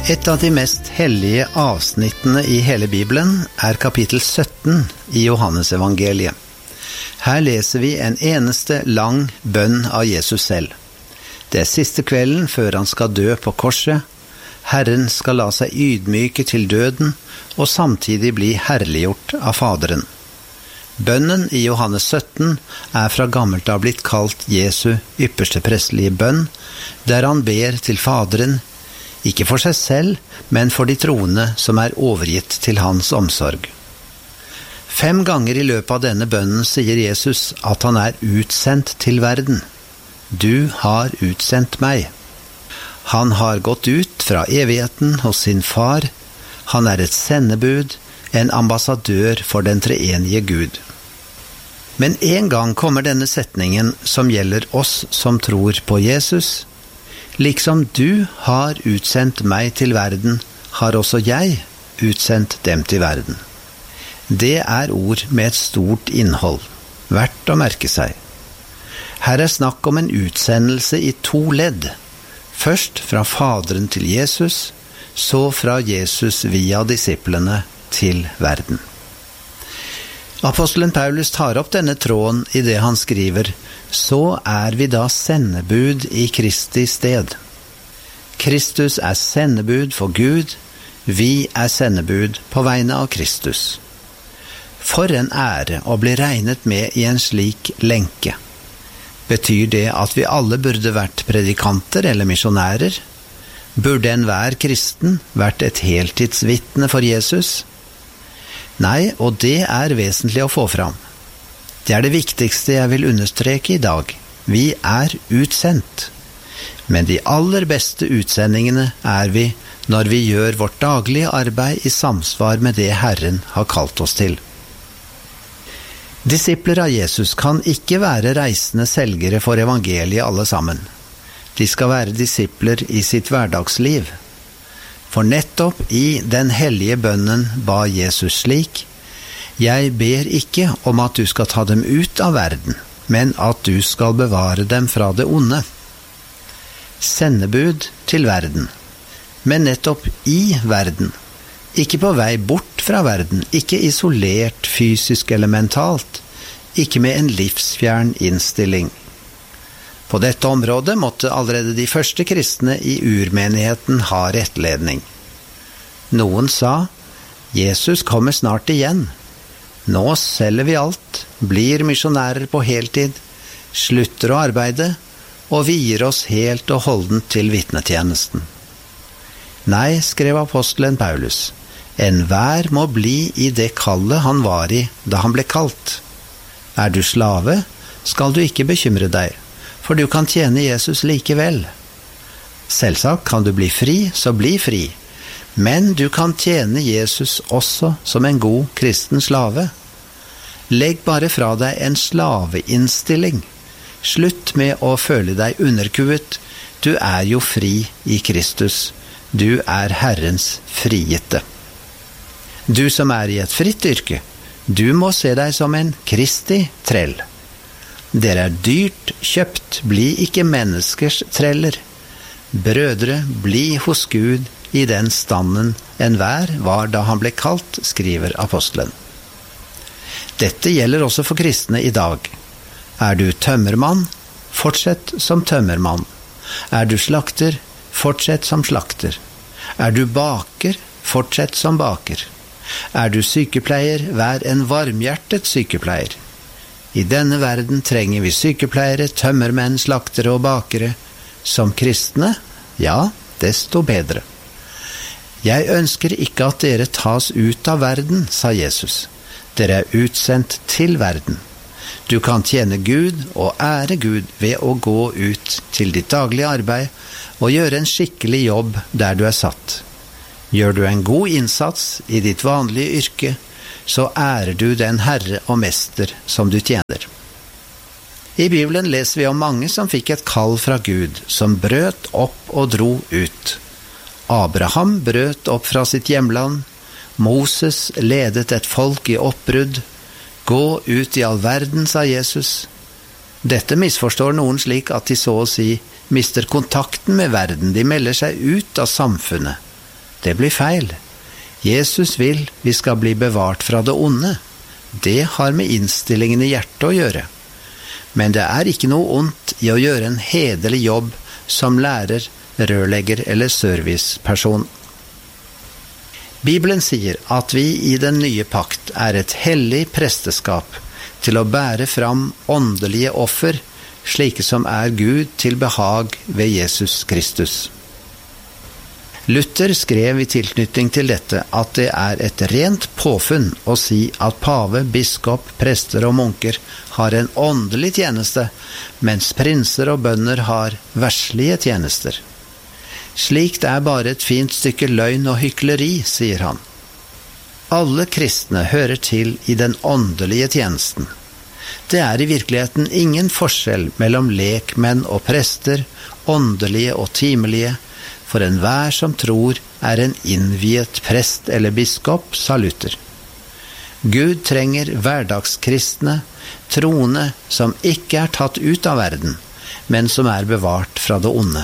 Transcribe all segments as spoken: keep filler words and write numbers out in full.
Et av de mest hellige avsnittene i hele Bibelen er kapittel sytten i Johannesevangeliet. Her leser vi en eneste lang bønn av Jesus selv. Det er siste kvelden før han skal dø på korset. Herren skal la seg ydmyke til døden og samtidig bli herliggjort av Faderen. Bønnen i Johannes sytten er fra gammelt av blitt kalt Jesu ypperste prestelige bønn, der han ber til Faderen, ikke for seg selv, men for de troende som er overgitt til hans omsorg. Fem ganger i løpet av denne bønnen sier Jesus at han er utsendt til verden. Du har utsendt meg. Han har gått ut fra evigheten hos sin far. Han er et sendebud, en ambassadør for den treenige Gud. Men en gang kommer denne setningen som gjelder oss som tror på Jesus. Liksom du har utsendt meg til verden, har også jeg utsendt dem til verden. Det er ord med et stort innhold, verdt å merke seg. Her er snakk om en utsendelse i to ledd. Først fra Faderen til Jesus, så fra Jesus via disiplene til verden. Apostelen Paulus tar opp denne tråden i det han skriver, så er vi da sendebud i Kristi sted. Kristus er sendebud for Gud, vi er sendebud på vegne av Kristus. For en ære å bli regnet med i en slik lenke. Betyr det at vi alle burde vært predikanter eller misjonærer? Burde enhver kristen vært et heltidsvitne for Jesus? Nei, og det er vesentlig å få fram. Det er det viktigste jeg vil understreke i dag. Vi er utsendt. Men de aller beste utsendingene er vi når vi gjør vårt daglige arbeid i samsvar med det Herren har kalt oss til. Disipler av Jesus kan ikke være reisende selgere for evangeliet alle sammen. De skal være disipler i sitt hverdagsliv. For nettopp i den hellige bønnen ba Jesus slik: Jeg ber ikke om at du skal ta dem ut av verden, men at du skal bevare dem fra det onde. Sendebud til verden, men nettopp i verden. Ikke på vei bort fra verden, ikke isolert fysisk eller mentalt, ikke med en livsfjern innstilling. På dette området måtte allerede de første kristne i urmenigheten ha rettledning. Noen sa, Jesus kommer snart igjen. Nå selger vi alt, blir misjonærer på heltid, slutter å arbeide, og vier oss helt og holdent til vitnetjenesten. Nei, skrev apostelen Paulus, enhver må bli i det kallet han var i da han ble kalt. Er du slave, skal du ikke bekymre deg, for du kan tjene Jesus likevel. Selvsagt kan du bli fri, så bli fri. Men du kan tjene Jesus også som en god kristen slave. Legg bare fra deg en slaveinnstilling. Slutt med å føle deg underkuet. Du er jo fri i Kristus. Du er Herrens frigitte. Du som er i et fritt yrke, du må se deg som en Kristi trell. Dere er dyrt kjøpt, bli ikke menneskers treller. Brødre, bli hos Gud i den standen enhver var da han ble kalt, skriver apostelen. Dette gjelder også for kristne i dag. Er du tømmermann, fortsett som tømmermann. Er du slakter, fortsett som slakter. Er du baker, fortsett som baker. Er du sykepleier, vær en varmhjertet sykepleier. I denne verden trenger vi sykepleiere, tømmermenn, slaktere og bakere. Som kristne, ja, desto bedre. Jeg ønsker ikke at dere tas ut av verden, sa Jesus. Dere er utsendt til verden. Du kan tjene Gud og ære Gud ved å gå ut til ditt daglige arbeid og gjøre en skikkelig jobb der du er satt. Gjør du en god innsats i ditt vanlige yrke, så ærer du den Herre og Mester som du tjener. I Bibelen leser vi om mange som fikk et kall fra Gud, som brøt opp og dro ut. Abraham brøt opp fra sitt hjemland. Moses ledet et folk i oppbrudd. Gå ut i all verden, sa Jesus. Dette misforstår noen slik at de så å si mister kontakten med verden. De melder seg ut av samfunnet. Det blir feil. Jesus vil vi skal bli bevart fra det onde. Det har med innstillingen i hjertet å gjøre. Men det er ikke noe ondt i å gjøre en hederlig jobb som lærer, rørlegger eller serviceperson. Bibelen sier at vi i den nye pakt er et hellig presteskap til å bære fram åndelige offer, slike som er Gud til behag ved Jesus Kristus. Luther skrev i tilknytning til dette at det er et rent påfunn å si at pave, biskop, prester og munker har en åndelig tjeneste, mens prinser og bønder har verslige tjenester. Slikt er bare et fint stykke løgn og hykleri, sier han. Alle kristne hører til i den åndelige tjenesten. Det er i virkeligheten ingen forskjell mellom lekmenn og prester, åndelige og timelige, for enhver som tror er en innviet prest eller biskop, sa Luther. Gud trenger hverdagskristne, troende som ikke er tatt ut av verden, men som er bevart fra det onde.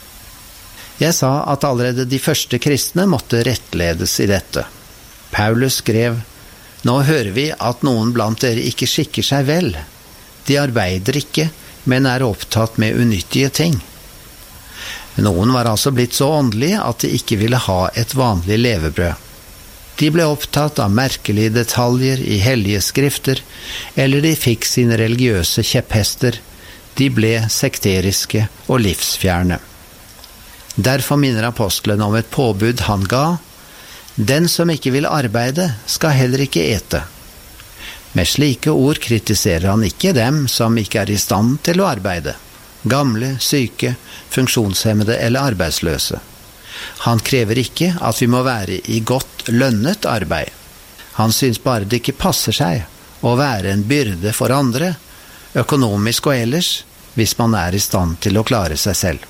Jeg sa at allerede de første kristne måtte rettledes i dette. Paulus skrev: «Nå hører vi at noen blant dere ikke skikker seg vel. De arbeider ikke, men er opptatt med unyttige ting.» Noen var altså blitt så åndelige at de ikke ville ha et vanlig levebrød. De ble opptatt av merkelige detaljer i hellige skrifter, eller de fikk sine religiøse kjepphester. De ble sekteriske og livsfjerne. Derfor minner apostelen om et påbud han ga: «Den som ikke vil arbeide, skal heller ikke ete.» Med slike ord kritiserer han ikke dem som ikke er i stand til å arbeide, gamle, syke, funksjonshemmede eller arbeidsløse. Han krever ikke at vi må være i godt lønnet arbeid. Han synes bare det ikke passer seg å være en byrde for andre, økonomisk og ellers, hvis man er i stand til å klare seg selv.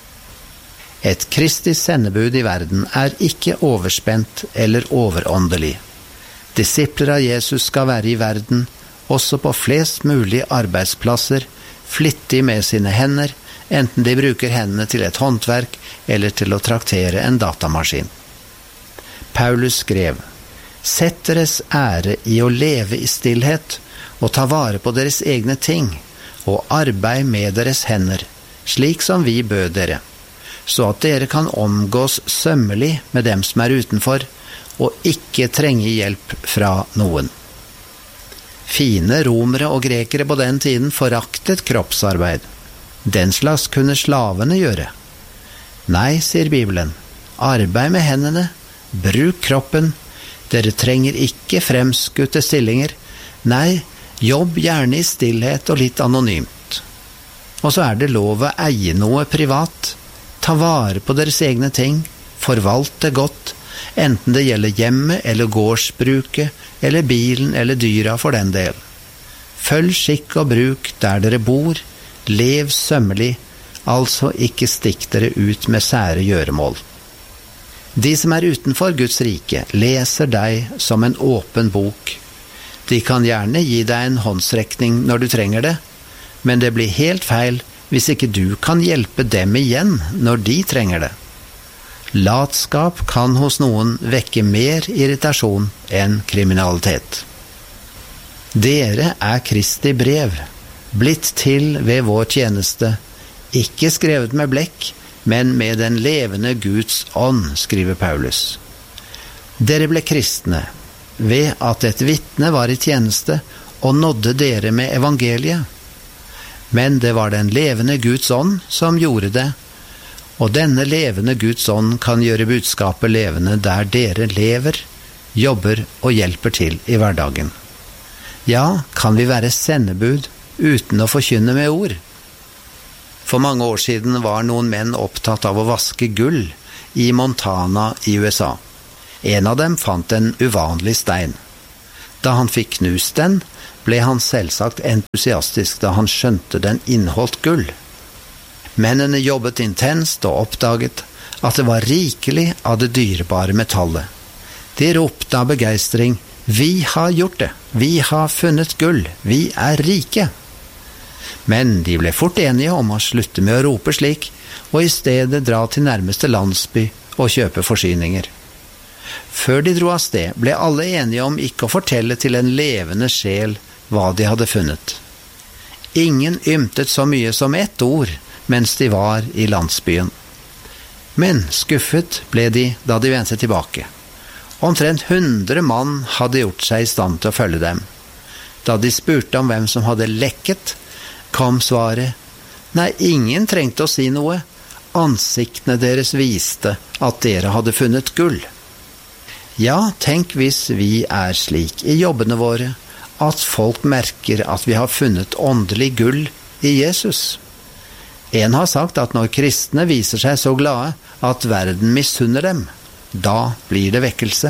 Et Kristi sendebud i verden er ikke overspent eller overåndelig. Disipler av Jesus skal være i verden, også på flest mulig arbeidsplasser, flittig med sine hender, enten de bruker hendene til et håndverk eller til å traktere en datamaskin. Paulus skrev: «Sett deres ære i å leve i stillhet, og ta vare på deres egne ting, og arbeid med deres hender, slik som vi bød dere, så at dere kan omgås sømmelig med dem som er utenfor, og ikke trenge hjelp fra noen.» Fine romere og grekere på den tiden foraktet kroppsarbeid. Den slags kunne slavene gjøre. Nei, sier Bibelen, arbeid med hendene, bruk kroppen, dere trenger ikke fremskutte stillinger, nei, jobb gjerne i stillhet og litt anonymt. Og så er det lov å eie noe privat, ta vare på deres egne ting, forvalte godt, enten det gjelder hjemmet eller gårdsbruket, eller bilen eller dyra for den del. Følg skikk og bruk der dere bor, lev sømmelig, altså ikke stikk dere ut med sære gjøremål. De som er utenfor Guds rike leser deg som en åpen bok. De kan gjerne gi deg en håndsrekning når du trenger det, men det blir helt feil hvis ikke du kan hjelpe dem igjen når de trenger det. Latskap kan hos noen vekke mer irritasjon enn kriminalitet. Dere er Kristi brev, blitt til ved vår tjeneste, ikke skrevet med blekk, men med den levende Guds ånd, skriver Paulus. Dere ble kristne ved at et vitne var i tjeneste og nådde dere med evangeliet. Men det var den levende Guds ånd som gjorde det, og denne levende Guds ånd kan gjøre budskapet levende der dere lever, jobber og hjelper til i hverdagen. Ja, kan vi være sendebud uten å forkynne med ord? For mange år siden var noen menn opptatt av å vaske gull i Montana i U S A. En av dem fant en uvanlig stein. Da han fikk knust den, ble han selvsagt entusiastisk da han skjønte den inneholdt gull. Mennene jobbet intenst og oppdaget at det var rikelig av det dyrebare metallet. De ropte av begeistring: «Vi har gjort det! Vi har funnet gull! Vi er rike!» Men de ble fort enige om å slutte med å rope slik, og i stedet dra til nærmeste landsby og kjøpe forsyninger. Før de dro av sted, ble alle enige om ikke å fortelle til en levende sjel hva de hadde funnet. Ingen ymtet så mye som ett ord mens de var i landsbyen. Men skuffet ble de da de vendte tilbake. Omtrent hundre mann hadde gjort seg i stand til å følge dem. Da de spurte om hvem som hadde lekket, kom svaret: «Nei, ingen trengte å si noe. Ansiktene deres viste at dere hadde funnet gull.» Ja, tenk hvis vi er slik i jobbene våre, at folk merker at vi har funnet åndelig gull i Jesus. En har sagt at når kristne viser seg så glade at verden misunner dem, da blir det vekkelse.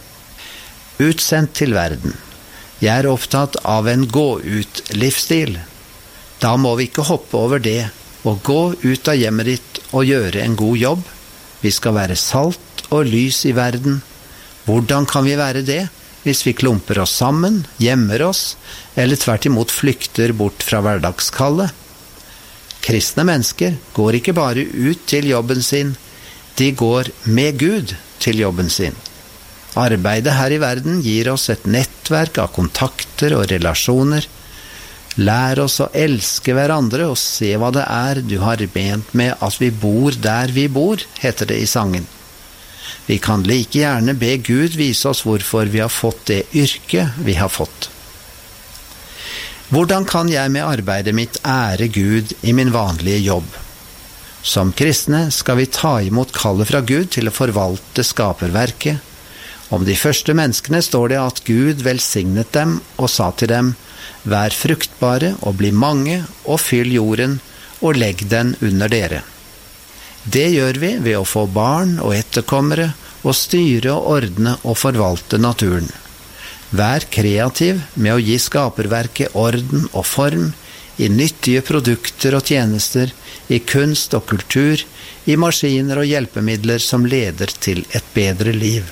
Utsendt til verden. Jeg er opptatt av en gå-ut-livsstil. Da må vi ikke hoppe over det og gå ut av hjemmet ditt og gjøre en god jobb. Vi skal være salt og lys i verden. Hvordan kan vi være det hvis vi klumper oss sammen, gjemmer oss, eller tvert imot flykter bort fra hverdagskallet? Kristne mennesker går ikke bare ut til jobben sin, de går med Gud til jobben sin. Arbeidet her i verden gir oss et nettverk av kontakter og relasjoner. Lær oss å elske hverandre og se hva det er du har ment med at vi bor der vi bor, heter det i sangen. Vi kan like gjerne be Gud vise oss hvorfor vi har fått det yrket vi har fått. Hvordan kan jeg med arbeidet mitt ære Gud i min vanlige jobb? Som kristne skal vi ta imot kallet fra Gud til å forvalte skaperverket. Om de første menneskene står det at Gud velsignet dem og sa til dem: «Vær fruktbare og bli mange, og fyll jorden, og legg den under dere.» Det gjør vi ved å få barn og etterkommere, og styre og ordne og forvalte naturen. Vær kreativ med å gi skaperverket orden og form, i nyttige produkter og tjenester, i kunst og kultur, i maskiner og hjelpemidler som leder til et bedre liv.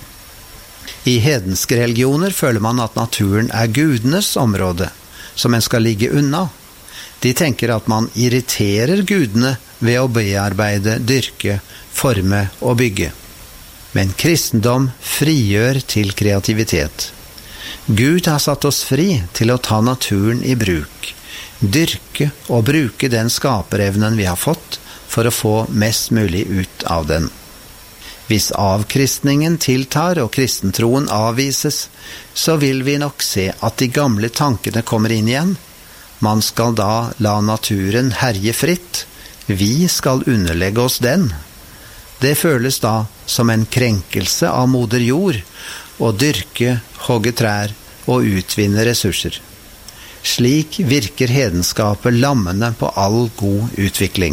I hedenske religioner føler man at naturen er gudenes område, som en skal ligge unna. De tenker at man irriterer gudene ved å bearbeide, dyrke, forme og bygge. Men kristendom frigjør til kreativitet. Gud har satt oss fri til å ta naturen i bruk, dyrke og bruke den skaperevnen vi har fått for å få mest mulig ut av den. Hvis avkristningen tiltar og kristentroen avvises, så vil vi nok se at de gamle tankene kommer inn igjen. Man skal da la naturen herje fritt. Vi skal underlegge oss den. Det føles da som en krenkelse av moder jord, å dyrke, hogge trær og utvinne ressurser. Slik virker hedenskapet lammende på all god utvikling.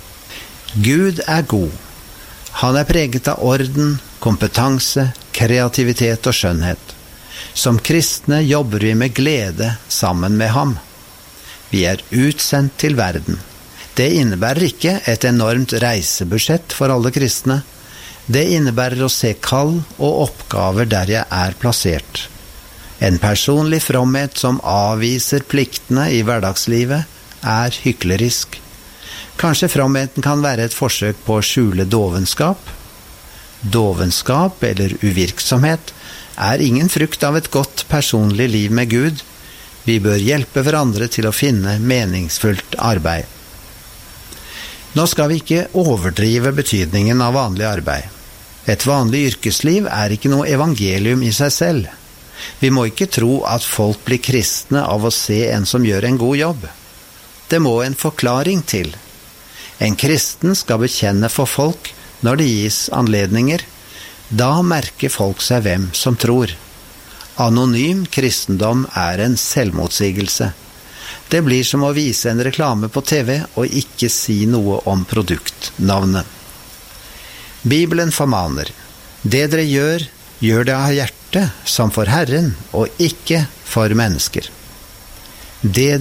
Gud er god. Han er preget av orden, kompetanse, kreativitet og skjønnhet. Som kristne jobber vi med glede sammen med ham. Vi er utsendt til verden. Det innebærer ikke et enormt reisebudsjett for alle kristne. Det innebærer å se kall og oppgaver der jeg er plassert. En personlig fromhet som avviser pliktene i hverdagslivet, er hyklerisk. Kanskje fromheten kan være et forsøk på å skjule dovenskap? Dovenskap eller uvirksomhet er ingen frukt av et godt personlig liv med Gud. Vi bør hjelpe hverandre til å finne meningsfullt arbeid. Nå skal vi ikke overdrive betydningen av vanlig arbeid. Et vanlig yrkesliv er ikke noe evangelium i seg selv. Vi må ikke tro at folk blir kristne av å se en som gjør en god jobb. Det må en forklaring til. En kristen skal bekjenne for folk når det gis anledninger. Da merker folk seg hvem som tror. Anonym kristendom er en selvmotsigelse. Det blir som å vise en reklame på T V og ikke si noe om produktnavnet. Bibelen formaner: det dere gjør, gjør det av hjertet som for Herren og ikke for mennesker. Det